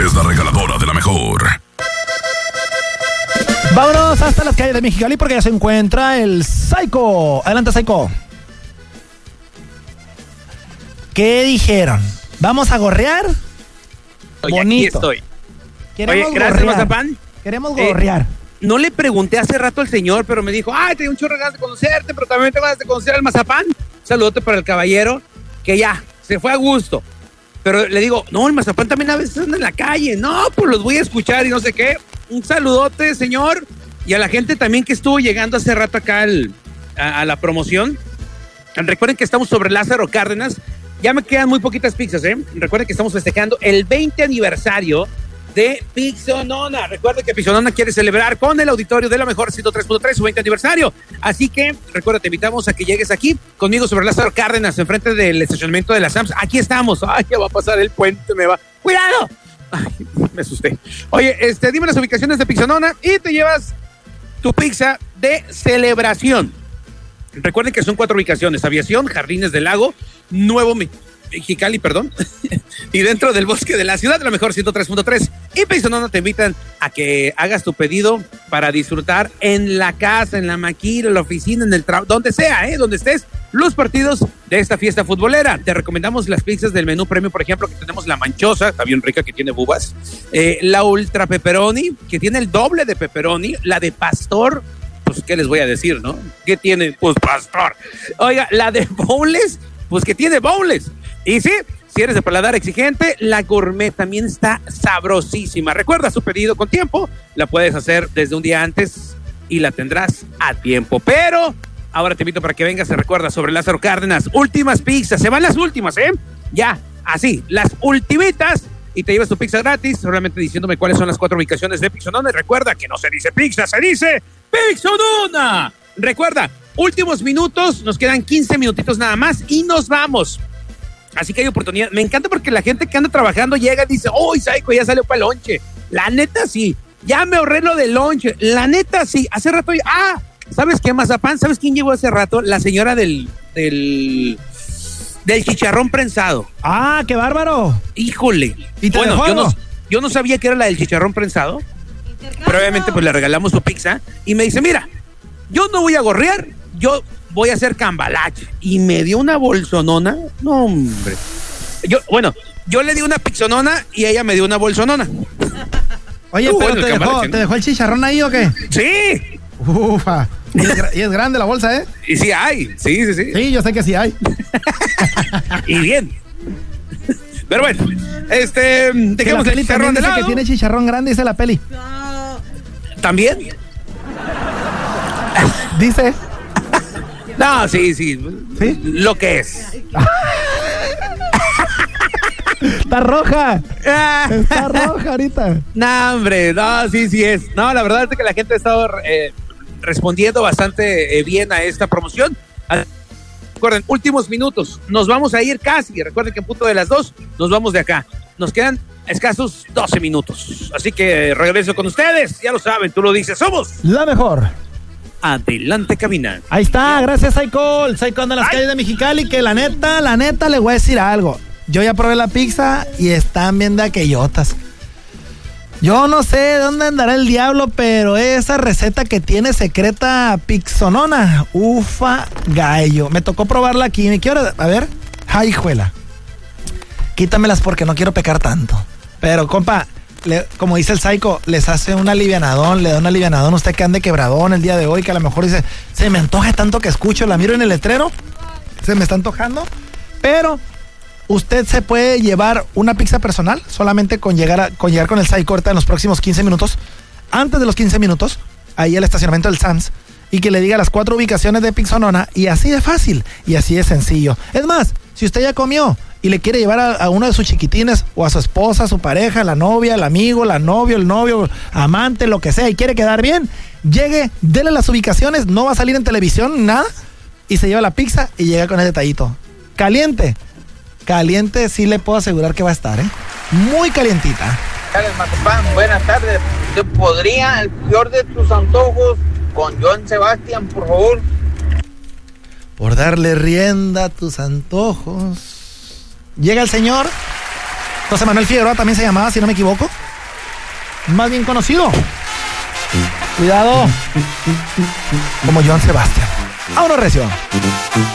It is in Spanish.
es la regaladora de la mejor. Vámonos hasta las calles de Mexicali porque ya se encuentra el Psycho. Adelante, Psycho. ¿Qué dijeron? ¿Vamos a gorrear? Oye, bonito. Aquí estoy. Queremos Oye, gracias, gorrear. Mazapán. Queremos gorrear. No le pregunté hace rato al señor, pero me dijo, ay, tengo un chorro de ganas de conocerte, pero también tengo ganas de conocer al Mazapán. Un saludote para el caballero, que ya, se fue a gusto. Pero le digo, no, el Mazapán también a veces anda en la calle. No, pues los voy a escuchar y no sé qué. Un saludote, señor. Y a la gente también que estuvo llegando hace rato acá a la promoción. Recuerden que estamos sobre Lázaro Cárdenas. Ya me quedan muy poquitas pizzas, ¿eh? Recuerden que estamos festejando el 20 aniversario de Pixonona. Recuerden que Pixonona quiere celebrar con el auditorio de la mejor 103.3 su 20 aniversario. Así que, recuerda, te invitamos a que llegues aquí conmigo sobre Lázaro Cárdenas, enfrente del estacionamiento de la SAMS. Aquí estamos. Ay, ya va a pasar el puente, me va. ¡Cuidado! Ay, me asusté. Oye, dime las ubicaciones de Pixonona y te llevas tu pizza de celebración. Recuerden que son 4 ubicaciones: Aviación, Jardines del Lago, Nuevo Mexicali, perdón, y dentro del bosque de la ciudad, la mejor 103.3. Y Pixonona te invitan a que hagas tu pedido para disfrutar en la casa, en la maquila, en la oficina, en el trabajo, donde sea, donde estés, los partidos de esta fiesta futbolera. Te recomendamos las pizzas del menú premio, por ejemplo, que tenemos la manchosa, está bien rica, que tiene bubas, la ultra pepperoni, que tiene el doble de pepperoni, la de pastor. Pues, ¿qué les voy a decir, no? ¿Qué tiene? Pues, pastor. Oiga, la de boneless, pues, que tiene boneless. Y sí, si eres de paladar exigente, la gourmet también está sabrosísima. Recuerda su pedido con tiempo. La puedes hacer desde un día antes y la tendrás a tiempo. Pero ahora te invito para que vengas. Se recuerda sobre Lázaro Cárdenas. Últimas pizzas. Se van las últimas, ¿eh? Ya, así, las ultimitas. Y te llevas tu pizza gratis, solamente diciéndome cuáles son las 4 ubicaciones de Pixonona. Y recuerda que no se dice pizza, se dice Pixonona. Recuerda, últimos minutos, nos quedan 15 minutitos nada más y nos vamos. Así que hay oportunidad. Me encanta porque la gente que anda trabajando llega y dice, ¡oh, Psycho, ya salió para el lonche! La neta sí, ya me ahorré lo del lonche. La neta sí, hace rato ¿sabes qué, Mazapán? ¿Sabes quién llegó hace rato? La señora del chicharrón prensado. ¡Ah, qué bárbaro! ¡Híjole! ¿Y te dejó algo? Yo no sabía que era la del chicharrón prensado, pero obviamente pues le regalamos su pizza y me dice, mira, yo no voy a gorrear, yo voy a hacer cambalache. Y me dio una bolsonona. No, hombre. Yo le di una pixonona y ella me dio una bolsonona. Oye, pero ¿te dejó el chicharrón ahí o qué? Sí. Ufa. Y es grande la bolsa, ¿eh? Y sí hay. Sí. Sí, yo sé que sí hay. Y bien. Pero bueno, dejemos el chicharrón de lado. Que tiene chicharrón grande, dice la peli. ¿También? Dice. No, sí. ¿Sí? Lo que es. Está roja. Está roja ahorita. No, hombre, no, sí es. No, la verdad es que la gente ha estado respondiendo bastante bien a esta promoción. Recuerden, últimos minutos. Nos vamos a ir casi. Recuerden que en punto de las 2 nos vamos de acá. Nos quedan escasos 12 minutos. Así que regreso con ustedes. Ya lo saben, tú lo dices. Somos la mejor. Adelante, camina. Ahí está, gracias, Psycho. El Psycho anda en las calles de Mexicali, que la neta, le voy a decir algo. Yo ya probé la pizza y están bien de aquellotas. Yo no sé dónde andará el diablo, pero esa receta que tiene secreta Pixonona, ufa gallo. Me tocó probarla aquí. Me quiero, a ver. Ay, hijuela. Quítamelas porque no quiero pecar tanto. Pero, compa, como dice el Psycho, les hace un alivianadón, le da un alivianadón. Usted que ande quebradón el día de hoy, que a lo mejor dice, se me antoja tanto que escucho, la miro en el letrero, se me está antojando, pero usted se puede llevar una pizza personal solamente con llegar con el Psycho ahorita en los próximos 15 minutos, antes de los 15 minutos, ahí al estacionamiento del Sands, y que le diga las 4 ubicaciones de Pixonona, y así de fácil, y así de sencillo. Es más, si usted ya comió y le quiere llevar a uno de sus chiquitines, o a su esposa, a su pareja, la novia, el amigo, la novia, el novio, amante, lo que sea, y quiere quedar bien, llegue, dele las ubicaciones, no va a salir en televisión, nada, y se lleva la pizza y llega con el detallito. Caliente, sí le puedo asegurar que va a estar, muy calientita. Mazapán, buenas tardes. ¿Te podría el peor de tus antojos con Joan Sebastián, por favor? Por darle rienda a tus antojos. Llega el señor José Manuel Figueroa también se llamaba, si no me equivoco. Más bien conocido. Cuidado. Como Joan Sebastián. Vámonos, recio.